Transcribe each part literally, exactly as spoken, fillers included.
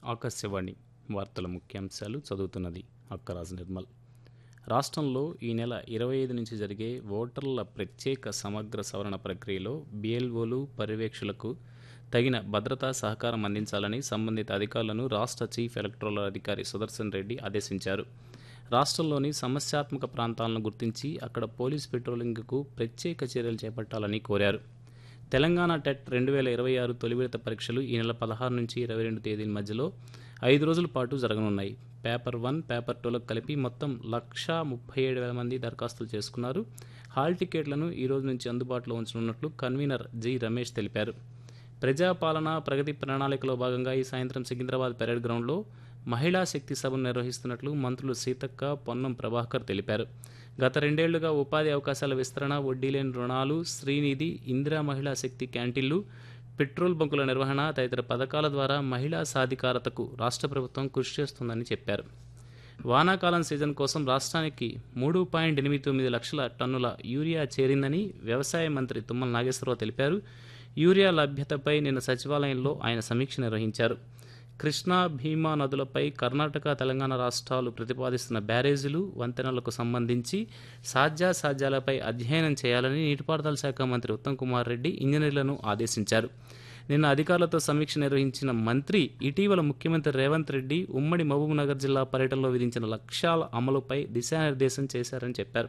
ఆకాశవాణి వార్తల ముఖ్యాంశాలు చదువుతున్నది అక్కరాజు నిర్మల్. రాష్ట్రంలో ఈ నెల ఇరవై ఐదు నుంచి జరిగే ఓటర్ల ప్రత్యేక సమగ్ర సవరణ ప్రక్రియలో బిఎల్ఓలు పర్యవేక్షకులకు తగిన భద్రతా సహకారం అందించాలని సంబంధిత అధికారులను రాష్ట్ర చీఫ్ ఎలక్టరల్ అధికారి సుదర్శన్ రెడ్డి ఆదేశించారు. రాష్ట్రంలోని సమస్యాత్మక ప్రాంతాలను గుర్తించి అక్కడ పోలీస్ పెట్రోలింగ్కు ప్రత్యేక చర్యలు చేపట్టాలని కోరారు. తెలంగాణ టెట్ రెండు వేల ఇరవై ఆరు తొలి విడత పరీక్షలు ఈ నెల పదహారు నుంచి ఇరవై రెండు తేదీల మధ్యలో ఐదు రోజుల పాటు జరగనున్నాయి. పేపర్ వన్ పేపర్ టూలకు కలిపి మొత్తం లక్ష ముప్పై ఏడు వేల మంది దరఖాస్తులు చేసుకున్నారు. హాల్ టికెట్లను ఈ రోజు నుంచి అందుబాటులో ఉంచనున్నట్లు కన్వీనర్ జి రమేష్ తెలిపారు. ప్రజాపాలన ప్రగతి ప్రణాళికలో భాగంగా ఈ సాయంత్రం సికింద్రాబాద్ పెరేడ్ గ్రౌండ్లో మహిళా శక్తి సభను నిర్వహిస్తున్నట్లు మంత్రులు సీతక్క, పొన్నం ప్రభాకర్ తెలిపారు. గత రెండేళ్లుగా ఉపాధి అవకాశాల విస్తరణ, వడ్డీ లేని రుణాలు, శ్రీనిధి, ఇందిరా మహిళా శక్తి క్యాంటీన్లు, పెట్రోల్ బంకుల నిర్వహణ తదితర పథకాల ద్వారా మహిళా సాధికారతకు రాష్ట్ర ప్రభుత్వం కృషి చేస్తుందని చెప్పారు. వానాకాలం సీజన్ కోసం రాష్ట్రానికి మూడు పాయింట్ ఎనిమిది తొమ్మిది లక్షల టన్నుల యూరియా చేరిందని వ్యవసాయ మంత్రి తుమ్మల నాగేశ్వరరావు తెలిపారు. యూరియా లభ్యతపై నిన్న సచివాలయంలో ఆయన సమీక్ష నిర్వహించారు. కృష్ణా, భీమా నదులపై కర్ణాటక, తెలంగాణ రాష్ట్రాలు ప్రతిపాదిస్తున్న బ్యారేజీలు, వంతెనలకు సంబంధించి సాధ్యాసాధ్యాలపై అధ్యయనం చేయాలని నీటిపారుదల శాఖ మంత్రి ఉత్తమ్ కుమార్ రెడ్డి ఇంజనీర్లను ఆదేశించారు. నిన్న అధికారులతో సమీక్ష నిర్వహించిన మంత్రి ఇటీవల ముఖ్యమంత్రి రేవంత్ రెడ్డి ఉమ్మడి మహబూబ్నగర్ జిల్లా పర్యటనలో విధించిన లక్ష్యాల అమలుపై దిశానిర్దేశం చేశారని చెప్పారు.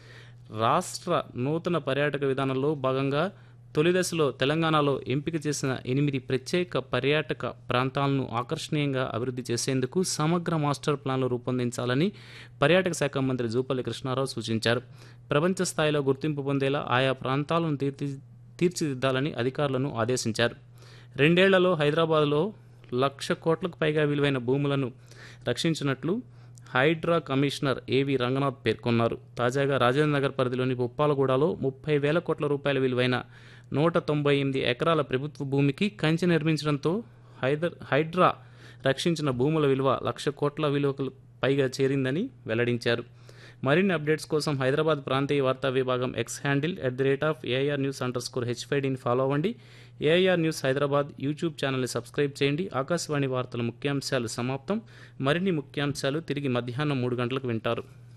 రాష్ట్ర నూతన పర్యాటక విధానంలో భాగంగా తొలి దశలో తెలంగాణలో ఎంపిక చేసిన ఎనిమిది ప్రత్యేక పర్యాటక ప్రాంతాలను ఆకర్షణీయంగా అభివృద్ధి చేసేందుకు సమగ్ర మాస్టర్ ప్లాన్లు రూపొందించాలని పర్యాటక శాఖ మంత్రి జూపల్లి కృష్ణారావు సూచించారు. ప్రపంచ స్థాయిలో గుర్తింపు పొందేలా ఆయా ప్రాంతాలను తీర్చి తీర్చిదిద్దాలని అధికారులను ఆదేశించారు. రెండేళ్లలో హైదరాబాద్లో లక్ష కోట్లకు పైగా విలువైన భూములను రక్షించినట్లు హైడ్రా కమిషనర్ ఏవి రంగనాథ్ పేర్కొన్నారు. తాజాగా రాజేంద్ర నగర్ పరిధిలోని ఉప్పాలగూడలో ముప్పై వేల కోట్ల రూపాయల విలువైన నూట తొంభై ఎనిమిది ఎకరాల ప్రభుత్వ భూమికి కంచె నిర్మించడంతో హైదర్ హైడ్రా రక్షించిన భూముల విలువ లక్ష కోట్ల విలువకు పైగా చేరిందని వెల్లడించారు. మరిన్ని అప్డేట్స్ కోసం హైదరాబాద్ ప్రాంతీయ వార్తా విభాగం X handle at the rate of AIR news under score హెచ్ఫైడీని follow అవ్వండి. ఏఐఆర్ న్యూస్ హైదరాబాద్ యూట్యూబ్ ఛానల్ని సబ్స్క్రైబ్ చేయండి. ఆకాశవాణి వార్తల ముఖ్యాంశాలు సమాప్తం. మరిన్ని ముఖ్యాంశాలు తిరిగి మధ్యాహ్నం మూడు గంటలకు వింటారు.